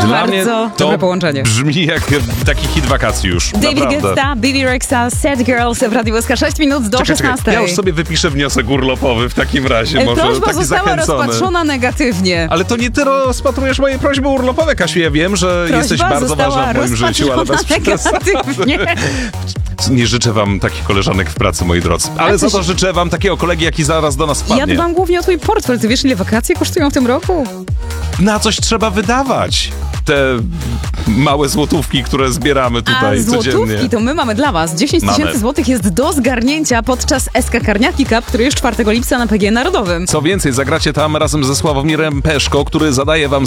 Dla mnie Bardzo to dobre połączenie. brzmi jak taki hit wakacji już. David Naprawdę. Guetta, Bibi Rexa, Sad Girls w Radiu SK 6 minut do 16. Ja już sobie wypiszę wniosek urlopowy w takim razie. Może Prośba taki została zachęcony. rozpatrzona negatywnie. Ale to nie ty rozpatrujesz moje prośby urlopowe, Kasiu. Ja wiem, że jesteś bardzo ważna w moim życiu, ale bez przesady. negatywnie. Nie życzę wam takich koleżanek w pracy, moi drodzy. Ale za to życzę wam takiego kolegi, jaki zaraz do nas Ja wpadnie. dbam głównie o twój portfel. Ty wiesz, ile wakacje kosztują w tym roku? Na coś trzeba wydawać. Te małe złotówki, które zbieramy tutaj A złotówki codziennie. to my mamy dla was. 10 Mamy. tysięcy złotych jest do zgarnięcia podczas SK Karniaki Cup, który jest 4 lipca na PGE Narodowym. Co więcej, zagracie tam razem ze Sławomirem Peszko, który zadaje wam